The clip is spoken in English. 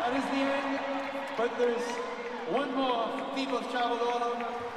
That is the end, but there's one more. People's traveled all over.